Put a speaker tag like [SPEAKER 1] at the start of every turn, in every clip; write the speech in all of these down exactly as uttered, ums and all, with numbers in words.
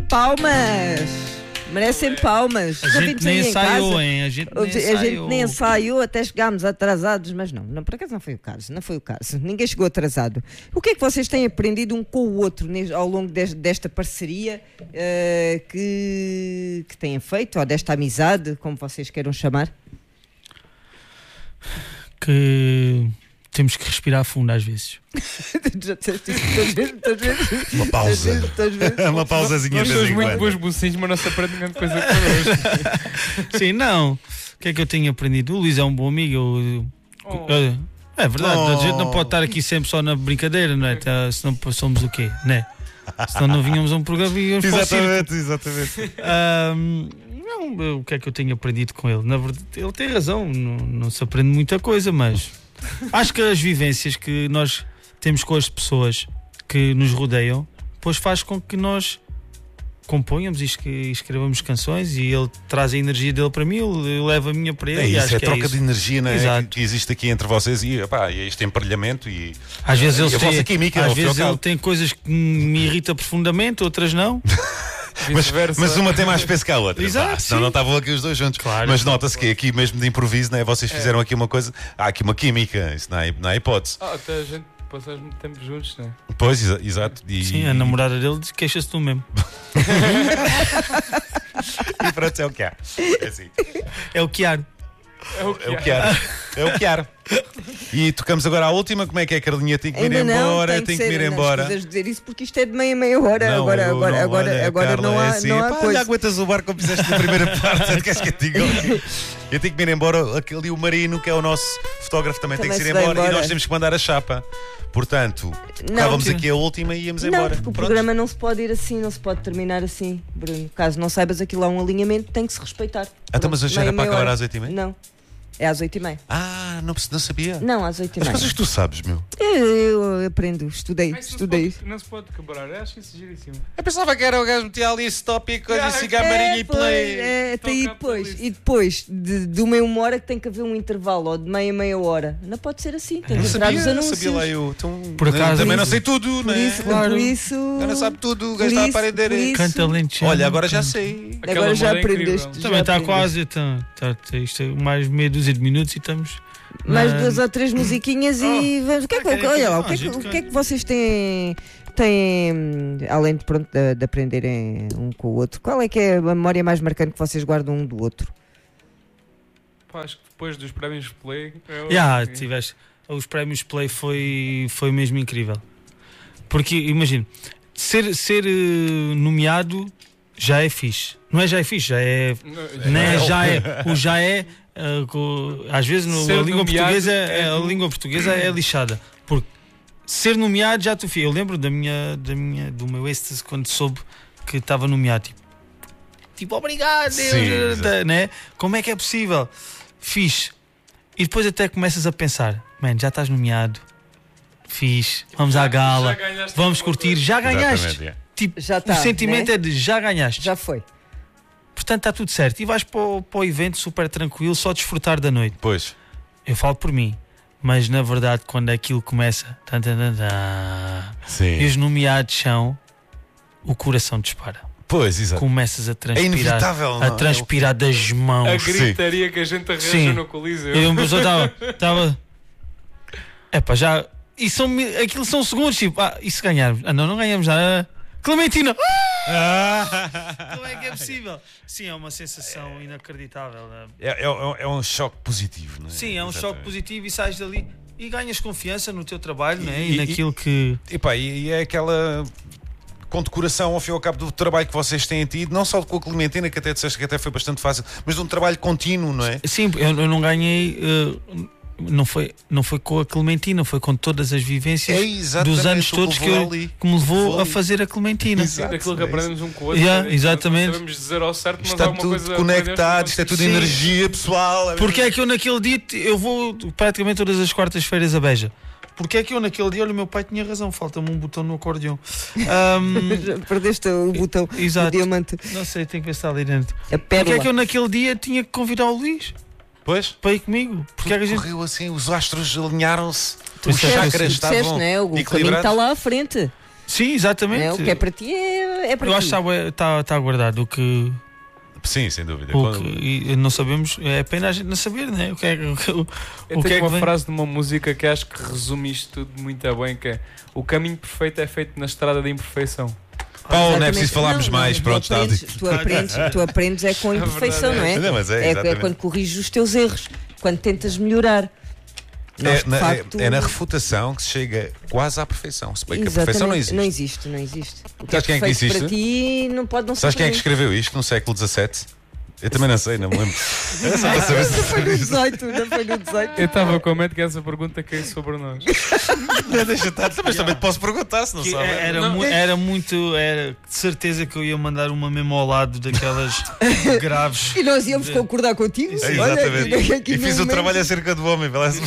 [SPEAKER 1] palmas. Merecem palmas.
[SPEAKER 2] A gente nem ensaiou, hein? A gente nem
[SPEAKER 1] A
[SPEAKER 2] ensaiou.
[SPEAKER 1] gente nem ensaiou, até chegámos atrasados, mas não, não, por acaso não foi o caso, não foi o caso. Ninguém chegou atrasado. O que é que vocês têm aprendido um com o outro ao longo desta parceria uh, que, que têm feito, ou desta amizade, como vocês queiram chamar?
[SPEAKER 2] Que temos que respirar fundo às vezes.
[SPEAKER 3] Uma pausa. Uma pausazinha.
[SPEAKER 4] Nós somos muito bons mocinhos, mas não se aprende grande coisa connosco.
[SPEAKER 2] Sim, não. O que é que eu tenho aprendido? O Luís é um bom amigo. Eu,
[SPEAKER 4] Oh.
[SPEAKER 2] eu, é verdade,
[SPEAKER 3] Oh.
[SPEAKER 2] a gente não pode estar aqui sempre só na brincadeira, não é? Tá, senão somos o quê? Né? Senão não vinhamos a um programa e íamos para o circo.
[SPEAKER 3] Exatamente, exatamente.
[SPEAKER 2] Ahm, não, o que é que eu tenho aprendido com ele? Na verdade, ele tem razão, não, não se aprende muita coisa, mas acho que as vivências que nós temos com as pessoas que nos rodeiam, depois faz com que nós componhamos e escrevamos canções, e ele traz a energia dele para mim, eu levo a minha para ele.
[SPEAKER 3] É
[SPEAKER 2] e
[SPEAKER 3] isso,
[SPEAKER 2] acho
[SPEAKER 3] é
[SPEAKER 2] que
[SPEAKER 3] troca
[SPEAKER 2] é isso.
[SPEAKER 3] de energia, não é?
[SPEAKER 2] Exato.
[SPEAKER 3] Que existe aqui entre vocês e, epá, e este emparelhamento e
[SPEAKER 2] Às vezes,
[SPEAKER 3] e
[SPEAKER 2] ele
[SPEAKER 3] a vossa
[SPEAKER 2] tem,
[SPEAKER 3] química,
[SPEAKER 2] às
[SPEAKER 3] ao fim e ao
[SPEAKER 2] vezes ele
[SPEAKER 3] cabo.
[SPEAKER 2] tem coisas que me irritam profundamente, outras não.
[SPEAKER 3] Mas, mas uma tem mais peso que a outra.
[SPEAKER 2] Exato,
[SPEAKER 3] Pá, senão
[SPEAKER 2] sim.
[SPEAKER 3] não estavam aqui os dois juntos.
[SPEAKER 2] Claro.
[SPEAKER 3] Mas nota-se que aqui mesmo de improviso, não é? Vocês fizeram aqui uma coisa, há aqui uma química, isso não é, não é hipótese.
[SPEAKER 4] Ah, até a gente passamos muito tempo juntos, não é?
[SPEAKER 3] Pois, exa- exato. E,
[SPEAKER 2] Sim, a namorada dele diz- queixa-se do mesmo.
[SPEAKER 3] e pronto, é o que há. É assim.
[SPEAKER 2] É o que há.
[SPEAKER 4] É o que
[SPEAKER 3] É o que há. É o que há. E tocamos agora a última. Como é que é, Carlinha? Tem que ir embora,
[SPEAKER 1] tem que,
[SPEAKER 3] tem que
[SPEAKER 1] ser,
[SPEAKER 3] ir
[SPEAKER 1] não
[SPEAKER 3] embora.
[SPEAKER 1] escusas dizer isso porque isto é de meia meia hora.
[SPEAKER 3] Não,
[SPEAKER 1] agora
[SPEAKER 3] eu
[SPEAKER 1] agora,
[SPEAKER 3] não,
[SPEAKER 1] agora,
[SPEAKER 3] olha,
[SPEAKER 1] agora
[SPEAKER 3] Carla,
[SPEAKER 1] não há,
[SPEAKER 3] é assim,
[SPEAKER 1] não há
[SPEAKER 3] pá,
[SPEAKER 1] coisa.
[SPEAKER 3] olha, aguentas o barco como fizeste na primeira parte. Queres que eu te diga? Eu tenho que ir embora. Aquele o Marino, que é o nosso fotógrafo, também,
[SPEAKER 1] Também
[SPEAKER 3] tem que
[SPEAKER 1] se
[SPEAKER 3] ir
[SPEAKER 1] vai
[SPEAKER 3] embora.
[SPEAKER 1] embora.
[SPEAKER 3] E nós temos que mandar a chapa. Portanto,
[SPEAKER 1] Não,
[SPEAKER 3] tocávamos
[SPEAKER 2] sim.
[SPEAKER 3] aqui a última e íamos
[SPEAKER 1] Não,
[SPEAKER 3] embora.
[SPEAKER 1] porque o
[SPEAKER 3] Pronto.
[SPEAKER 1] programa não se pode ir assim, não se pode terminar assim, Bruno. Caso não saibas, aquilo há um alinhamento, tem que se respeitar.
[SPEAKER 3] Então, mas hoje
[SPEAKER 1] Meia,
[SPEAKER 3] era para
[SPEAKER 1] meia
[SPEAKER 3] acabar
[SPEAKER 1] hora.
[SPEAKER 3] às oito e meia?
[SPEAKER 1] Não, é às oito e meia.
[SPEAKER 3] Ah, não, não sabia.
[SPEAKER 1] Não, às oito e
[SPEAKER 3] As
[SPEAKER 1] meia.
[SPEAKER 3] coisas que tu sabes, meu.
[SPEAKER 1] Eu, eu aprendo, estudei,
[SPEAKER 4] Ah, isso
[SPEAKER 1] estudei.
[SPEAKER 4] Não se, pode, não se pode quebrar, eu acho isso giríssimo.
[SPEAKER 3] Eu pensava que era o gajo meter ali esse tópico,
[SPEAKER 4] Yeah,
[SPEAKER 3] e siga Marinho e
[SPEAKER 1] pois,
[SPEAKER 3] play.
[SPEAKER 1] é,
[SPEAKER 4] Toca
[SPEAKER 1] e
[SPEAKER 4] a
[SPEAKER 1] depois,
[SPEAKER 4] playlist.
[SPEAKER 1] e depois de, de uma uma hora que tem que haver um intervalo, ou de meia meia hora. Não pode ser assim, tem
[SPEAKER 3] Não
[SPEAKER 1] que entrar os
[SPEAKER 3] sabia,
[SPEAKER 1] anúncios.
[SPEAKER 3] sabia lá eu. Então,
[SPEAKER 2] Por acaso-
[SPEAKER 3] também não
[SPEAKER 1] Por
[SPEAKER 3] sei
[SPEAKER 1] isso-
[SPEAKER 3] tudo, não
[SPEAKER 1] Por
[SPEAKER 3] é?
[SPEAKER 1] isso,
[SPEAKER 2] Claro.
[SPEAKER 1] por isso.
[SPEAKER 3] O gajo sabe tudo, o
[SPEAKER 1] por
[SPEAKER 3] gajo está a
[SPEAKER 1] isso-
[SPEAKER 3] aprender.
[SPEAKER 1] por isso-
[SPEAKER 2] Canta lentamente.
[SPEAKER 3] Olha, agora já sei.
[SPEAKER 4] Aquela
[SPEAKER 1] Agora já
[SPEAKER 4] moda é incrível.
[SPEAKER 1] aprendeste.
[SPEAKER 2] Também
[SPEAKER 1] já
[SPEAKER 2] está
[SPEAKER 1] aprendeste.
[SPEAKER 2] quase. Tá, tá, tá, isto é mais meia dúzia de minutos e estamos.
[SPEAKER 1] Mais
[SPEAKER 2] na-
[SPEAKER 1] duas ou três musiquinhas e vamos. O que é que,
[SPEAKER 2] Ah, querem
[SPEAKER 1] olha lá, o
[SPEAKER 2] que-
[SPEAKER 1] que é
[SPEAKER 2] ah,
[SPEAKER 1] que,
[SPEAKER 2] gente,
[SPEAKER 1] o que é que vocês têm, têm hum, além de, pronto, de, de aprenderem um com o outro? Qual é que é a memória mais marcante que vocês guardam um do outro?
[SPEAKER 4] Pá, acho que depois dos prémios Play. eu-
[SPEAKER 2] Já, tiveste. Os prémios Play foi, foi mesmo incrível. Porque, imagino, ser, ser eh, nomeado já é fixe. Não é já é fixe, já é.
[SPEAKER 4] Não,
[SPEAKER 2] Não é, já é. O já é. eh, co- às vezes no,
[SPEAKER 4] Ser
[SPEAKER 2] a língua
[SPEAKER 4] nomeado
[SPEAKER 2] portuguesa
[SPEAKER 4] é
[SPEAKER 2] é, a
[SPEAKER 4] do-
[SPEAKER 2] língua portuguesa é lixada. Porque ser nomeado já tu fiz. Eu lembro da minha, da minha, do meu êxtase quando soube que estava nomeado. Tipo, tipo obrigado, Deus,
[SPEAKER 3] Sim,
[SPEAKER 2] eh,
[SPEAKER 3] exato.
[SPEAKER 2] né? Como é que é possível? Fixe. E depois até começas a pensar, mano, já estás nomeado, fixe, vamos à gala,
[SPEAKER 4] já ganhaste
[SPEAKER 2] vamos
[SPEAKER 4] alguma
[SPEAKER 2] curtir,
[SPEAKER 4] coisa.
[SPEAKER 2] já ganhaste.
[SPEAKER 3] Exatamente, é.
[SPEAKER 2] Tipo,
[SPEAKER 1] Já
[SPEAKER 2] o
[SPEAKER 1] tá,
[SPEAKER 2] sentimento
[SPEAKER 1] né?
[SPEAKER 2] é de já ganhaste.
[SPEAKER 1] Já foi.
[SPEAKER 2] Portanto, está tudo certo. E vais para o, para o evento super tranquilo, só desfrutar da noite.
[SPEAKER 3] Pois.
[SPEAKER 2] Eu falo por mim, mas na verdade, quando aquilo começa, tan, tan, tan, tan, e
[SPEAKER 3] Sim.
[SPEAKER 2] os nomeados são, o coração dispara.
[SPEAKER 3] Pois, exato.
[SPEAKER 2] Começas a
[SPEAKER 3] É
[SPEAKER 2] transpirar,
[SPEAKER 3] inevitável,
[SPEAKER 2] a
[SPEAKER 3] não é?
[SPEAKER 2] transpirar das mãos.
[SPEAKER 4] A gritaria que a gente arranja
[SPEAKER 2] Sim.
[SPEAKER 4] no Coliseu.
[SPEAKER 2] E uma pessoa estava. Estava. Epá, já. E são, mi- aquilo são segundos, tipo, ah, e se ganharmos? Ah, não, não ganhamos nada. Clementina! Ah! Como é que é possível? Sim, é uma sensação inacreditável. Né?
[SPEAKER 3] É, é, é um choque positivo, não é?
[SPEAKER 2] Sim, é um choque
[SPEAKER 3] Exatamente.
[SPEAKER 2] positivo e sais dali e ganhas confiança no teu trabalho, né?
[SPEAKER 3] E-
[SPEAKER 2] e, naquilo que.
[SPEAKER 3] E, pá, e, e é aquela condecoração ao fim e ao cabo do trabalho que vocês têm tido, não só com a Clementina, que até disseste que até foi bastante fácil, mas de um trabalho contínuo, não é?
[SPEAKER 2] Sim, eu, eu não ganhei. eh, não, foi, não foi com a Clementina, foi com todas as vivências
[SPEAKER 3] É exatamente
[SPEAKER 2] dos anos
[SPEAKER 3] o que
[SPEAKER 2] todos que,
[SPEAKER 3] levou
[SPEAKER 2] eu,
[SPEAKER 3] ali.
[SPEAKER 2] que me levou
[SPEAKER 3] Levou
[SPEAKER 2] a
[SPEAKER 3] ali.
[SPEAKER 2] fazer a Clementina.
[SPEAKER 3] Exato.
[SPEAKER 4] Daquilo que
[SPEAKER 3] é
[SPEAKER 4] aprendemos um com o outro.
[SPEAKER 2] Yeah,
[SPEAKER 4] né?
[SPEAKER 2] exatamente.
[SPEAKER 4] Não sabemos dizer ao certo, mas
[SPEAKER 3] Está
[SPEAKER 4] alguma
[SPEAKER 3] tudo
[SPEAKER 4] coisa
[SPEAKER 3] conectado, isto é tudo
[SPEAKER 2] Sim.
[SPEAKER 3] energia pessoal.
[SPEAKER 2] Porque é que eu naquele dia eu vou praticamente todas as quartas-feiras a Beja? Porque é que eu naquele dia, olha, o meu pai tinha razão, falta-me um botão no acordeão. Ahm,
[SPEAKER 1] Já perdeste o botão
[SPEAKER 2] exato.
[SPEAKER 1] do diamante.
[SPEAKER 2] Não sei, tenho que ver se está ali dentro.
[SPEAKER 1] A
[SPEAKER 2] Porque
[SPEAKER 1] pérola.
[SPEAKER 2] é que eu naquele dia tinha que convidar o Luís
[SPEAKER 3] Pois,
[SPEAKER 2] para ir comigo? Porque é que a gente.
[SPEAKER 3] correu assim, os astros alinharam-se,
[SPEAKER 1] Tu
[SPEAKER 3] os
[SPEAKER 1] disseste,
[SPEAKER 3] chakras
[SPEAKER 1] tu disseste,
[SPEAKER 3] estavam
[SPEAKER 1] não é? O caminho
[SPEAKER 3] equilibrados.
[SPEAKER 1] está lá à frente.
[SPEAKER 2] Sim, exatamente.
[SPEAKER 1] Né? O que é para ti é, é para
[SPEAKER 2] Eu
[SPEAKER 1] ti.
[SPEAKER 2] acho que está tá guardado o que.
[SPEAKER 3] Sim, sem dúvida.
[SPEAKER 2] O
[SPEAKER 3] Quando-
[SPEAKER 2] que e não sabemos, é pena a gente não saber, né? O que é, o, que- o,
[SPEAKER 4] Eu
[SPEAKER 2] o que
[SPEAKER 4] tenho
[SPEAKER 2] é que
[SPEAKER 4] uma
[SPEAKER 2] vem.
[SPEAKER 4] frase de uma música que acho que resume isto tudo muito bem, que é: o caminho perfeito é feito na estrada da imperfeição.
[SPEAKER 3] Paulo, não é
[SPEAKER 1] Exatamente.
[SPEAKER 3] preciso falarmos
[SPEAKER 1] Não, não,
[SPEAKER 3] mais.
[SPEAKER 1] tu
[SPEAKER 3] Pronto, está
[SPEAKER 1] aprendes,
[SPEAKER 3] dito.
[SPEAKER 1] tu, aprendes, tu aprendes é com a
[SPEAKER 4] É
[SPEAKER 1] imperfeição, não
[SPEAKER 4] verdade,
[SPEAKER 1] é?
[SPEAKER 3] Não, mas é,
[SPEAKER 1] É,
[SPEAKER 3] exatamente.
[SPEAKER 1] quando corriges os teus erros, quando tentas melhorar. Nós,
[SPEAKER 3] É
[SPEAKER 1] de
[SPEAKER 3] na, é-
[SPEAKER 1] facto,
[SPEAKER 3] é na refutação que se chega quase à perfeição. Se bem que a
[SPEAKER 1] exatamente,
[SPEAKER 3] perfeição não existe.
[SPEAKER 1] Não existe, não existe. O que
[SPEAKER 3] Sabes quem é que
[SPEAKER 1] perfeito
[SPEAKER 3] disse isto?
[SPEAKER 1] para ti não pode não ser.
[SPEAKER 3] Sabes quem é que
[SPEAKER 1] para mim.
[SPEAKER 3] escreveu isto no século dezassete? Eu também não sei, não me lembro. Era só para saber se
[SPEAKER 1] Não foi no dezoito, não foi no dezoito.
[SPEAKER 4] Eu estava com medo que essa pergunta caísse sobre nós.
[SPEAKER 3] Não, deixa estar, mas também te posso perguntar se não
[SPEAKER 2] Que
[SPEAKER 3] sabe.
[SPEAKER 2] era,
[SPEAKER 4] Não,
[SPEAKER 2] mu-
[SPEAKER 4] é-
[SPEAKER 2] era muito. Era de certeza que eu ia mandar uma mesmo ao lado daquelas graves.
[SPEAKER 1] E nós íamos concordar contigo.
[SPEAKER 3] É,
[SPEAKER 1] Olha,
[SPEAKER 3] exatamente.
[SPEAKER 1] aqui- aqui
[SPEAKER 3] E
[SPEAKER 1] no
[SPEAKER 3] fiz o
[SPEAKER 1] momento-
[SPEAKER 3] trabalho acerca do homem. parece-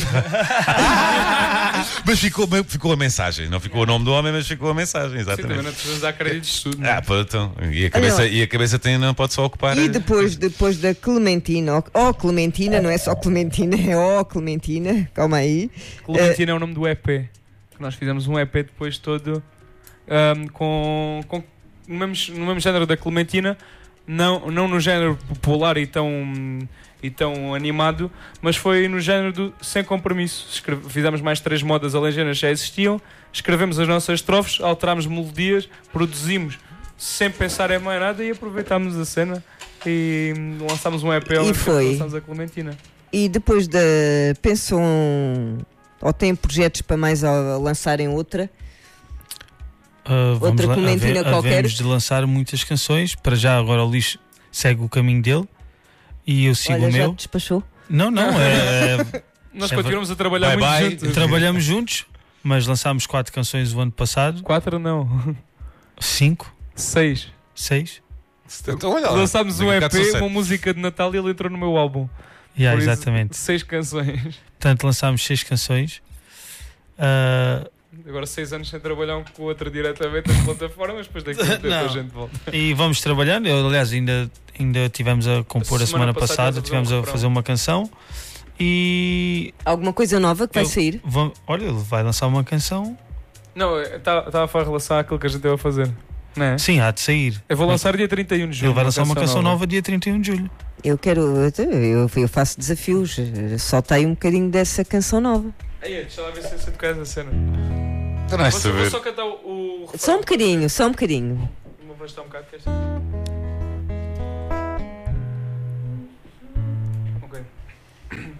[SPEAKER 3] Mas ficou, ficou a mensagem. Não ficou o nome do homem, mas ficou a mensagem.
[SPEAKER 4] Sim, também
[SPEAKER 3] Exatamente.
[SPEAKER 4] não precisas dar créditos de tudo. não é?
[SPEAKER 3] Ah, pô, então. E a cabeça,
[SPEAKER 1] Olha,
[SPEAKER 3] e a cabeça tem, não pode só ocupar.
[SPEAKER 1] E depois, depois da Clementina, ó oh, Clementina, não é só Clementina, é ó oh, Clementina, calma aí.
[SPEAKER 4] Clementina é o nome do E P. Que nós fizemos um E P depois todo ahm, com, com no, mesmo, no mesmo género da Clementina, não, não no género popular e tão, e tão animado, mas foi no género do sem compromisso. Escreve, fizemos mais três modas além já existiam, escrevemos as nossas estrofes, alterámos melodias, produzimos sem pensar em mais nada e aproveitámos a cena e lançámos um E P ao
[SPEAKER 1] E
[SPEAKER 4] mesmo tempo que
[SPEAKER 1] foi.
[SPEAKER 4] lançámos a Clementina.
[SPEAKER 1] E depois da. Pensam. Ou têm projetos para mais a, lançarem outra?
[SPEAKER 2] Ah, vamos
[SPEAKER 1] Outra
[SPEAKER 2] lá-
[SPEAKER 1] Clementina
[SPEAKER 2] have-
[SPEAKER 1] qualquer?
[SPEAKER 2] havemos de lançar muitas canções. Para já, agora o Lixo segue o caminho dele e eu sigo
[SPEAKER 1] Olha,
[SPEAKER 2] o
[SPEAKER 1] já
[SPEAKER 2] meu.
[SPEAKER 1] te despachou?
[SPEAKER 2] Não, não. É, é-
[SPEAKER 4] Nós
[SPEAKER 2] É
[SPEAKER 4] continuamos a trabalhar
[SPEAKER 3] Bye,
[SPEAKER 4] muito
[SPEAKER 3] bye.
[SPEAKER 4] juntos.
[SPEAKER 2] trabalhamos juntos, mas lançámos quatro canções o ano passado.
[SPEAKER 4] Quatro não,
[SPEAKER 2] Cinco,
[SPEAKER 4] seis.
[SPEAKER 2] seis.
[SPEAKER 3] Então, olha lá.
[SPEAKER 4] Lançámos um
[SPEAKER 3] Daqui a
[SPEAKER 4] E
[SPEAKER 3] bocado são
[SPEAKER 4] P,
[SPEAKER 3] sete.
[SPEAKER 4] uma música de Natal e ele entrou no meu álbum.
[SPEAKER 2] Yeah,
[SPEAKER 4] Por isso,
[SPEAKER 2] exatamente.
[SPEAKER 4] Seis canções.
[SPEAKER 2] Portanto, lançámos seis canções. Ah,
[SPEAKER 4] Agora seis anos sem trabalhar um com o outro diretamente nas plataformas, depois daqui a um tempo
[SPEAKER 2] Não.
[SPEAKER 4] a gente volta.
[SPEAKER 2] e vamos trabalhando. Eu, aliás, ainda, ainda tivemos a compor
[SPEAKER 4] A
[SPEAKER 2] a
[SPEAKER 4] semana
[SPEAKER 2] semana
[SPEAKER 4] passada
[SPEAKER 2] passada,
[SPEAKER 4] tivemos a fazer
[SPEAKER 2] tivemos
[SPEAKER 4] um
[SPEAKER 2] a
[SPEAKER 4] refrão.
[SPEAKER 2] fazer uma canção. E
[SPEAKER 1] Alguma coisa nova que vai
[SPEAKER 2] Eu-
[SPEAKER 1] sair?
[SPEAKER 2] vam- olha, ele vai lançar uma canção.
[SPEAKER 4] Não, estava a falar em relação àquilo que a gente teve a fazer. Não é?
[SPEAKER 2] Sim, há de sair.
[SPEAKER 4] Eu vou lançar dia trinta e um de julho.
[SPEAKER 2] Ele vai lançar uma canção nova dia trinta e um de julho.
[SPEAKER 1] Eu quero. Eu, eu faço desafios. Soltei um bocadinho dessa canção nova.
[SPEAKER 4] Aí, deixa lá ver se você tocar essa cena.
[SPEAKER 3] Então não és
[SPEAKER 4] Vou, só- vou
[SPEAKER 3] saber.
[SPEAKER 4] só cantar o. o
[SPEAKER 1] Só um bocadinho, só um bocadinho.
[SPEAKER 4] Vou afastar um bocado que esta.